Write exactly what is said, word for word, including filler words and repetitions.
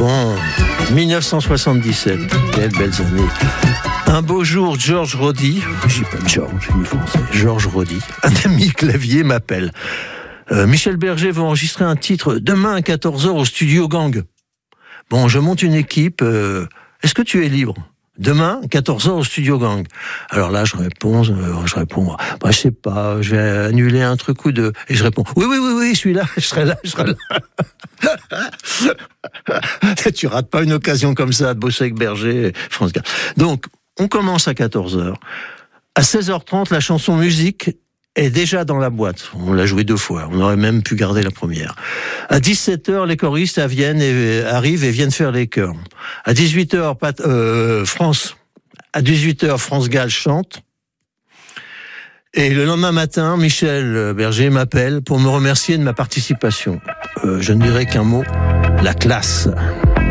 Bon, dix-neuf cent soixante-dix-sept, quelles belles années. Un beau jour, Georges Rodi, je dis pas Georges, il est français, Georges Rodi, un ami clavier m'appelle. Euh, Michel Berger va enregistrer un titre demain à quatorze heures au studio Gang. Bon, je monte une équipe, euh, est-ce que tu es libre ? Demain, quatorze heures au studio Gang. Alors là, je réponds, euh, je réponds, bah, je sais pas, je vais annuler un truc ou deux. Et je réponds, oui, oui, oui, oui, je suis là, je serai là, je serai là. Tu rates pas une occasion comme ça de bosser avec Berger, France Gall. Donc, on commence à quatorze heures. À seize heures trente, la chanson musique est déjà dans la boîte. On l'a joué deux fois. On aurait même pu garder la première. À dix-sept heures, les choristes viennent et, arrivent et viennent faire les chœurs. À dix-huit heures, Pat, euh, France, à dix-huit heures, France Gall chante. Et le lendemain matin, Michel Berger m'appelle pour me remercier de ma participation. Euh, je ne dirai qu'un mot, la classe.